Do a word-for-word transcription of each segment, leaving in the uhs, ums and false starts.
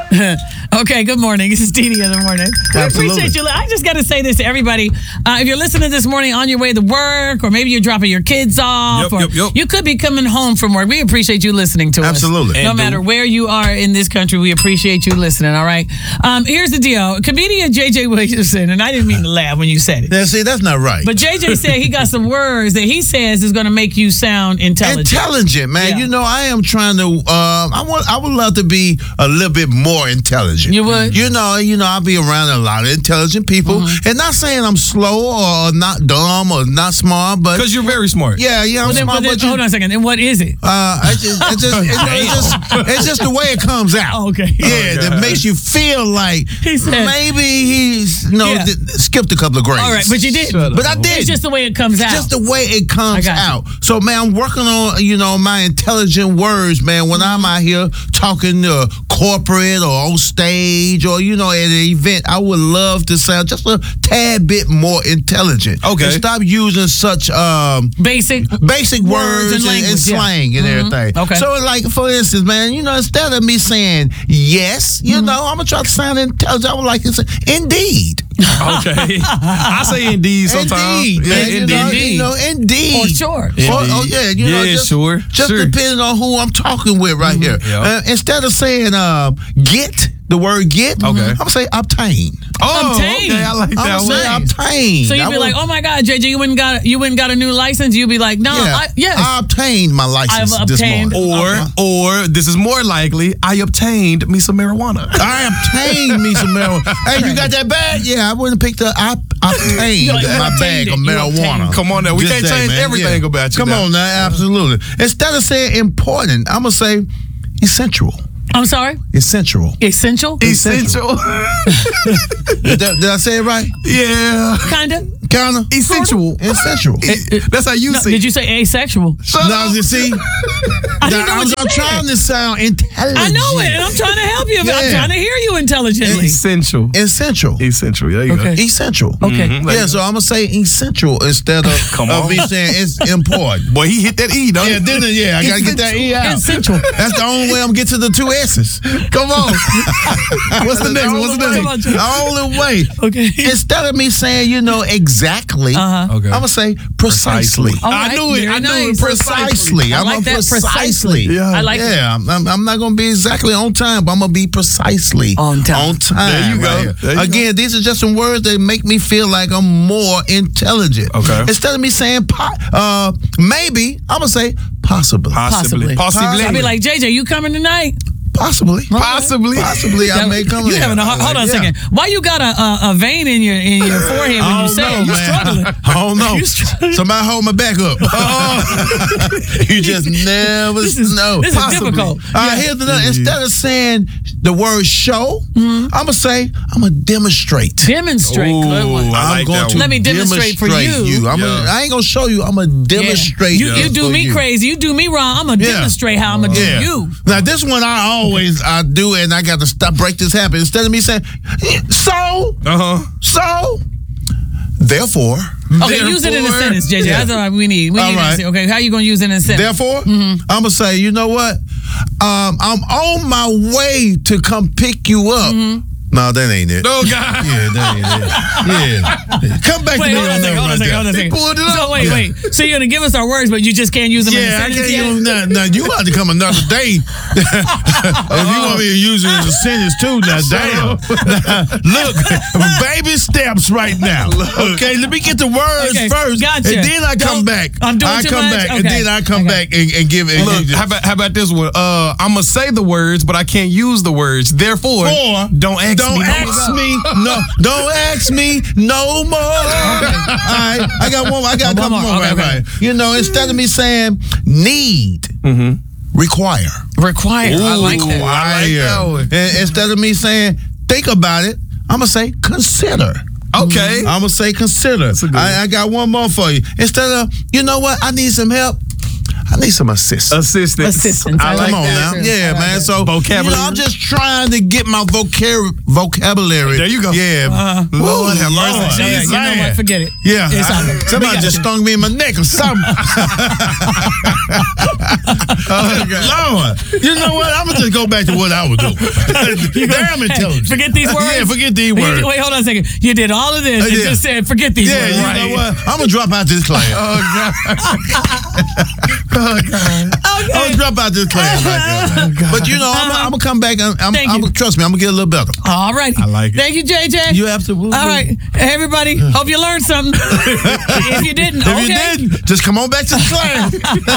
Okay, good morning. This is Dee Dee in the morning. We Absolutely. appreciate you. I just got to say this to everybody. Uh, if you're listening this morning on your way to work, or maybe you're dropping your kids off, Yep, or yep, yep. you could be coming home from work, we appreciate you listening to us. Absolutely. No And matter do- where you are in this country, we appreciate you listening, all right? Um, here's the deal. Comedian J J Williamson, and I didn't mean to laugh when you said it, Now, see, that's not right. but J J said he got some words that he says is going to make you sound intelligent. Intelligent, man. Yeah. You know, I am trying to. Um, I want. I would love to be a little bit more intelligent. You would? You know. You know. I'll be around a lot of intelligent people, Mm-hmm. and not saying I'm slow or not dumb or not smart, but Because you're very smart. yeah, yeah, I'm Well, then, smart. well, then, but you, hold on a second. And what is it? Uh, I just, it just, it, it's just, it's just the way it comes out. Oh, okay. Yeah, Okay. that makes you feel like He said- maybe he's, you know, Yeah. th- skipped a couple of grades. All right, but you did. Shut up. But I did. It's just the way it comes out. Just the way it I comes got you. out. So, man, I'm working on, you know, my intelligent words, man. When I'm out here talking to corporate or on stage or, you know, at an event, I would love to sound just a tad bit more intelligent. Okay. And stop using such um, Basic. basic Words words, and and, language, and yeah. slang and Mhm. everything. Okay. So, like, for instance, man, you know, instead of me saying yes, you Mm-hmm. know, I'm going to try to sound intelligent. I would like to say, indeed. Okay. I say indeed sometimes. Indeed. Yeah, man, you know, indeed. you know, indeed. Or sure. Or- oh, yeah, you know, Yeah, just, sure, Just sure. depending on who I'm talking with right here. Yeah. Uh, instead of saying um, get, the word get, Okay. I'm going to say obtain. Oh, Obtain. okay. I like I'm that going to say one. obtain. So you'd I be like, would- oh my God, J J, you went and got you went and got a new license. You'd be like, no, yeah, I, yes. I obtained my license I've this obtained- morning. Or, Uh-huh. or this is more likely, I obtained me some marijuana. I obtained me some marijuana. Hey, you got that bag? Yeah, I wouldn't pick the. I obtained You're like, you my obtained bag it. of You marijuana. obtained it. Come on now. We Just can't that, change man. everything Yeah. about you Come now. on now, absolutely. Instead of saying important, I'm gonna say essential. I'm sorry, Essential. essential, Essential. Did, that- did I say it right? yeah. kind of. Kinda. Essential. Essential. That's how you No, see did you say asexual? Now you see, I didn't know now, what I'm, you I'm said. trying to sound intelligent. I know it, and I'm trying to help you. But I'm Yeah. trying to hear you intelligently. Essential. Essential. Essential. There you Okay. go. Essential. Okay. Mhm. There Yeah, you so I'm gonna say essential instead of, Come of on. me saying it's important. Boy, he hit that E, don't Yeah, he? didn't it? Yeah, I gotta get that E out. Essential. That's the only way I'm get to the two S's. Come on. What's the next one? What's the next Come one? on, J- The only way. Okay. Instead of me saying, you know, exactly, Uh-huh. Okay. I'm gonna say precisely. All I right, knew it. very I knew nice. it. Precisely. I I'm like a that, precisely. precisely. Yeah. I like yeah, I'm, I'm, I'm not gonna be exactly on time, but I'm gonna be precisely On time. On time. There you go. right here. There you Again, these are just some words that make me feel like I'm more intelligent. Okay. Instead of me saying po- uh, maybe, I'm gonna say possibly. Possibly. Possibly. Possibly. I'd be like, J J, you coming tonight? Possibly. Possibly. Possibly, I may come You in. having a hard, hold on a Yeah. second. Why you got a, a, a vein in your in your forehead when I you don't say know, it? You man. struggling? I don't know. You struggling. Somebody hold my back up. you just never This is, know. this is Possibly. difficult. Uh, here's the instead of saying the word show, I'm gonna say I'm gonna demonstrate. Demonstrate. Good one. Ooh, I I'm like going that to one. Let me demonstrate for you. I'm Yeah. gonna, I ain't gonna show you. I'm gonna demonstrate. You, you do for me you. crazy. You do me wrong. I'm gonna Yeah. demonstrate how I'm gonna Yeah. do you. Now this one I always I do, and I got to stop break this habit. Instead of me saying so, Uh-huh. so, therefore, Okay, use it in a therefore- sentence, J J. Yeah. That's all we need. We All need right. to say, okay, how you gonna use it in a sentence? Therefore, I'm gonna say, you know what? Um, I'm on my way to come pick you up. No, that ain't it. Oh, God. Yeah, that ain't it. Yeah, come back Wait, to me hold on a on that second, hold on a right second, there. hold on a second. pulled it up. So wait, Yeah. wait. So you're gonna give us our words, but you just can't use them in a Yeah, I sentence can't yet? use that. Now you have to come another day. If you want me to use it as a sentence too, now damn. Now, look, baby steps right now. Okay, let me get the words Okay, first, gotcha. and then I come Don't- back. I'm doing I too come much? back, and Okay. then I come Okay. back and, and give it. Look, how about, how about this one? Uh, I'm going to say the words, but I can't use the words. Therefore, Or don't ask don't me. no ask more. me no. Don't ask me no more. All right, I got one. I got a One couple more. more. Okay, Right, okay. right. You know, instead of me saying need, require. Require. I like that. I like that one. And instead of me saying think about it, I'm gonna say consider. Okay. I'm gonna say consider. a good I, I got one more for you. Instead of you know what, I need some help. I need some assistance. Assistance. Assistance. I I like Come on that. now. Yeah, I like man. that. So, Vocabulary. you know, I'm just trying to get my vocab- vocabulary. There you go. Yeah. Uh, Lord have Lord. mercy. Yeah, you know what? Forget it. Yeah. It's out there. Somebody We got just you. stung me in my neck or something. Oh, Lord. You know what? I'm going to just go back to what I was doing. Damn intelligent. Forget these words. Yeah, forget these words. Wait, hold on a second. You did all of this and yeah. just said, forget these Yeah, words. you Right. know what? I'm going to drop out this class. Oh, God. Oh, God. Okay. I'm going to drop out this class right there, man. But, you know, I'm, I'm going to come back. And I'm, Thank I'm, you. trust me, I'm going to get a little better. All right. I like it. Thank you, J J. You absolutely. All right. Everybody, hope you learned something. If you didn't, If okay. you didn't, just come on back to the class.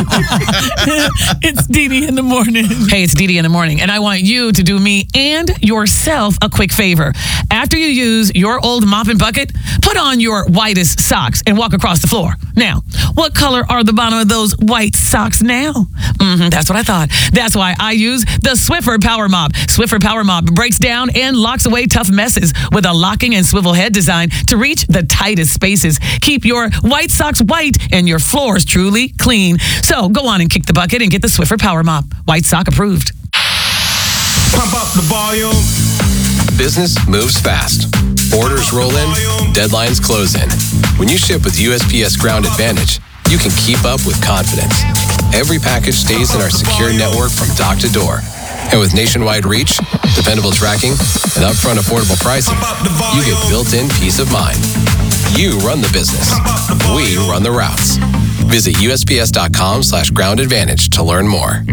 It's Dee Dee in the morning. Hey, it's Dee Dee in the morning, and I want you to do me and yourself a quick favor. After you use your old mop and bucket, put on your whitest socks and walk across the floor. Now, what color are the bottom of those white socks now? Mm-hmm, that's what I thought. That's why I use the Swiffer Power Mop. Swiffer Power Mop breaks down and locks away tough messes with a locking and swivel head design to reach the tightest spaces. Keep your white socks white and your floors truly clean. So go on and kick the bucket and get the Swiffer Power Mop. White sock approved. Pump up the volume. Business moves fast. Orders roll in, deadlines close in. When you ship with U S P S Ground Advantage, you can keep up with confidence. Every package stays in our secure network from dock to door. And with nationwide reach, dependable tracking, and upfront affordable pricing, you get built-in peace of mind. You run the business. We run the routes. Visit U S P S dot com slash ground advantage to learn more.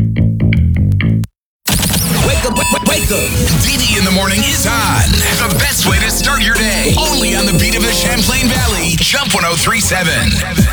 Wake up, wake, wake up. Dee Dee in the morning is on. The best way to start your day. Only on the beat of the Champlain Valley. Jump one oh three point seven.